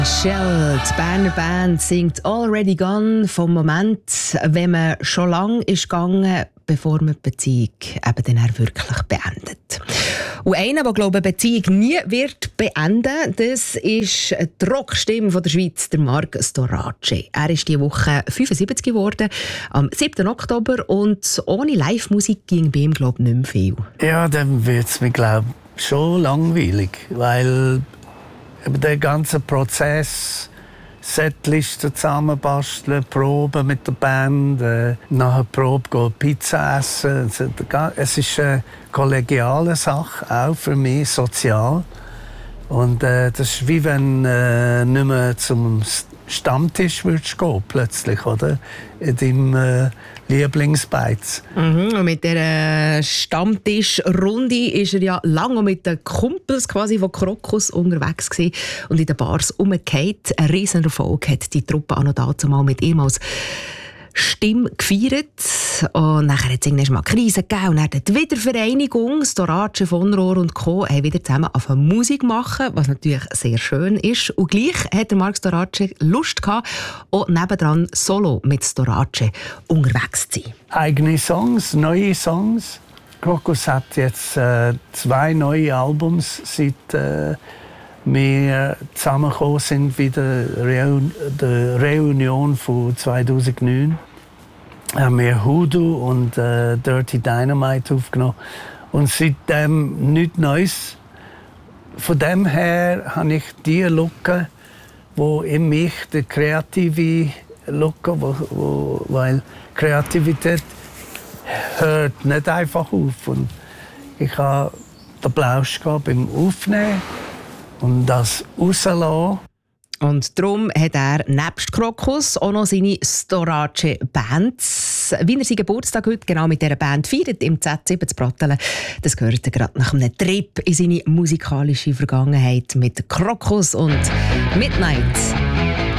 Shell, die Berner Band, singt «Already Gone» vom Moment, wenn man schon lange ist gegangen, bevor man die Beziehung eben dann wirklich beendet. Und einer, der eine Beziehung nie wird beenden, das ist die Rockstimme der Schweiz, der Marc Storace. Er ist diese Woche 75 geworden, am 7. Oktober, und ohne Live-Musik ging bei ihm, glaube ich, nicht mehr viel. Ja, dann wird es mir, glaube ich, schon langweilig, weil der ganze Prozess, Setlisten zusammenbasteln, Proben mit der Band, nachher Probe gehen, Pizza essen. Es ist eine kollegiale Sache, auch für mich, sozial. Und das ist wie wenn nicht mehr zum Stammtisch würdest gehen, plötzlich, oder? In deinem Lieblingsbeiz. Und mit dieser Stammtischrunde ist er ja lange mit den Kumpels quasi von Krokus unterwegs gewesen und in den Bars rumgefallen. Ein riesen Erfolg hat die Truppe auch noch dazu mal mit ihm als Stimme gefeiert. Und nachher hat es irgendwann mal Krise gegeben und dann die Wiedervereinigung. Storace, von Rohr und Co. haben wieder zusammen angefangen Musik machen, was natürlich sehr schön ist. Und gleich hat der Marc Storace Lust gehabt, auch nebendran solo mit Storace unterwegs zu sein. Eigene Songs, neue Songs. Krokus hat jetzt 2 neue Albums, seit wir zusammengekommen sind, wieder der Reunion von 2009. Haben wir Hoodoo und Dirty Dynamite aufgenommen. Und seitdem nichts Neues. Von dem her habe ich die Lücke, wo in mich die kreative Lücke, weil Kreativität hört nicht einfach auf. Und ich habe den Plausch beim Aufnehmen und das rauslassen. Und darum hat er nebst Krokus auch noch seine Storace-Band. Wie er seinen Geburtstag heute genau mit dieser Band feiert, im Z7 zu Brattelen, das gehört gerade nach einem Trip in seine musikalische Vergangenheit mit Krokus und Midnight.